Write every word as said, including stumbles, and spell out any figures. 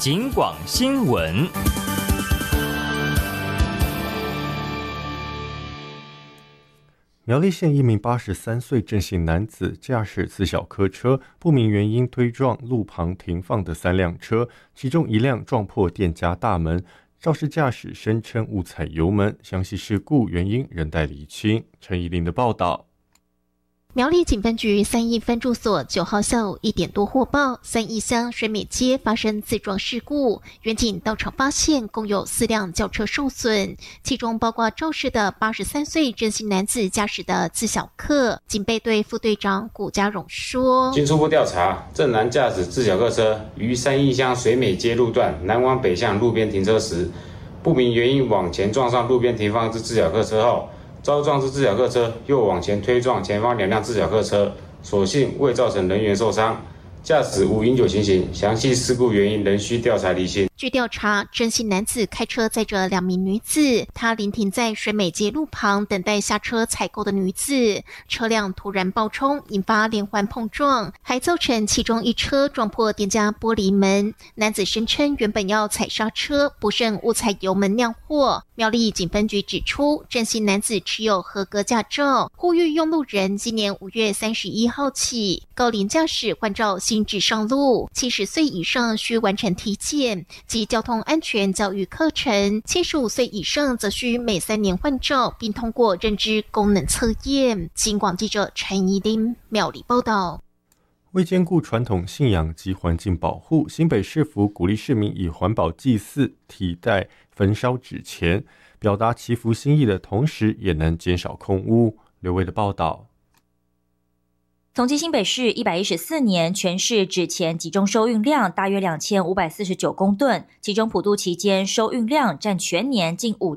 警广新闻。 苗栗县一名八十三岁郑姓男子驾驶自小客车，不明原因推撞路旁停放的三辆车，其中一辆撞破店家大门，肇事驾驶声称误踩油门，详细事故原因仍待厘清。陈怡玲的报道。 苗栗警分局三义分驻所九号下午一点多获报，三义乡水美街发生自撞事故，员警到场发现共有四辆轿车受损，其中包括肇事的八十三岁郑姓男子驾驶的自小客。警备队副队长古家荣说： 经初步调查，郑男驾驶自小客车于三义乡水美街路段南往北向路边停车时，不明原因往前撞上路边停放之自小客车后，遭撞之自小客车又往前推撞前方两辆自小客车，所幸未造成人员受伤，驾驶无饮酒情形，详细事故原因仍需调查厘清。 据调查，郑姓男子开车载着两名女子，他临停在水美街路旁等待下车采购的女子，车辆突然爆冲，引发连环碰撞，还造成其中一车撞破店家玻璃门。男子声称原本要踩刹车，不慎误踩油门酿祸。苗栗警分局指出，郑姓男子持有合格驾照，呼吁用路人今年五月三十一号起，高龄驾驶换照新制上路，七十岁以上需完成体检及交通安全教育课程，七十五岁以上则需每三年换照，并通过认知功能测验。警广记者陈怡玲苗栗报道。 为兼顾传统信仰及环境保护，新北市府鼓励市民以环保祭祀替代焚烧纸钱，表达祈福心意的同时，也能减少空污。刘卫的报道。 统计新北市一百一十四年全市纸钱集中收运量大约两千五百四十九公吨，其中普渡期间收运量占全年近五